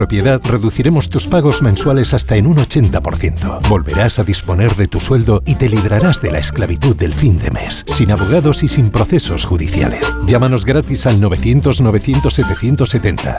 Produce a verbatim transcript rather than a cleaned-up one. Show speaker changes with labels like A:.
A: Propiedad, reduciremos tus pagos mensuales hasta en un ochenta por ciento. Volverás a disponer de tu sueldo y te librarás de la esclavitud del fin de mes, sin abogados y sin procesos judiciales. Llámanos gratis al novecientos, novecientos, setecientos setenta.